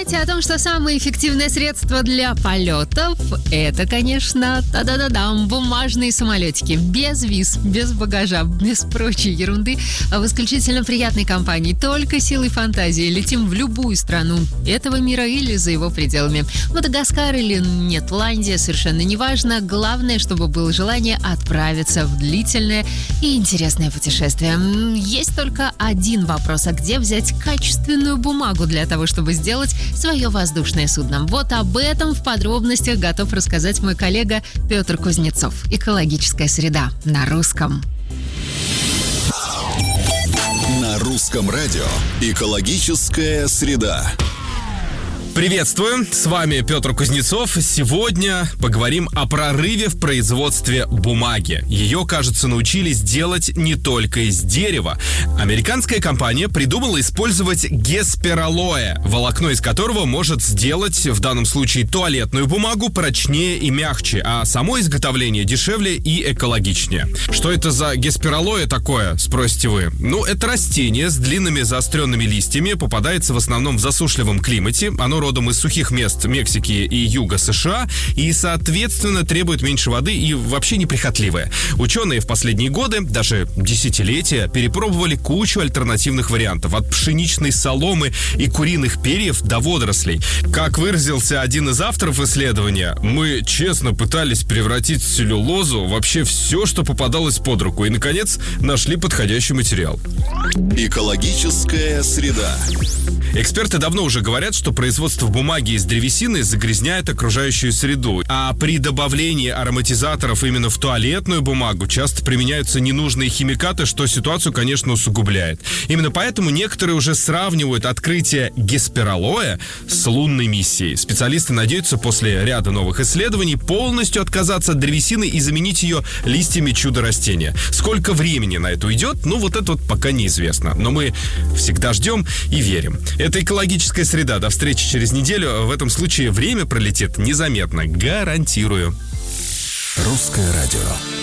знаете о том, что самое эффективное средство для полетов – это, конечно, бумажные самолетики. Без виз, без багажа, без прочей ерунды, а в исключительно приятной компании. Только силой фантазии летим в любую страну этого мира или за его пределами. Мадагаскар или Нетландия, совершенно неважно. Главное, чтобы было желание отправиться в длительное и интересное путешествие. Есть только один вопрос: а где взять качественную бумагу для того, чтобы сделать свое воздушное судно? Вот об этом в подробностях готов рассказать мой коллега Петр Кузнецов. «Экологическая среда» на русском. На русском радио «Экологическая среда». Приветствую, с вами Петр Кузнецов. Сегодня поговорим о прорыве в производстве бумаги. Ее, кажется, научились делать не только из дерева. Американская компания придумала использовать геспералоэ, волокно из которого может сделать, в данном случае, туалетную бумагу прочнее и мягче, а само изготовление дешевле и экологичнее. Что это за геспералоэ такое, спросите вы? Это растение с длинными заостренными листьями, попадается в основном в засушливом климате. Оно родом из сухих мест Мексики и юга США и, соответственно, требует меньше воды и вообще неприхотливое. Ученые в последние годы, даже десятилетия, перепробовали кучу альтернативных вариантов, от пшеничной соломы и куриных перьев до водорослей. Как выразился один из авторов исследования: мы честно пытались превратить в целлюлозу вообще все, что попадалось под руку, и, наконец, нашли подходящий материал. Экологическая среда. Эксперты давно уже говорят, что производство бумаги из древесины загрязняет окружающую среду, а при добавлении ароматизаторов именно в туалетную бумагу часто применяются ненужные химикаты, что ситуацию, конечно, усугубляет. Именно поэтому некоторые уже сравнивают открытие геспералоэ с лунной миссией. Специалисты надеются после ряда новых исследований полностью отказаться от древесины и заменить ее листьями чудо-растения. Сколько времени на это уйдет, это пока неизвестно. Но мы всегда ждем и верим. Это «Экологическая среда». До встречи через неделю. В этом случае время пролетит незаметно. Гарантирую. Русское радио.